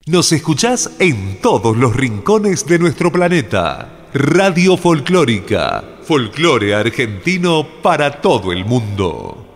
Nos escuchás en todos los rincones de nuestro planeta. Radio Folclórica. Folclore argentino para todo el mundo.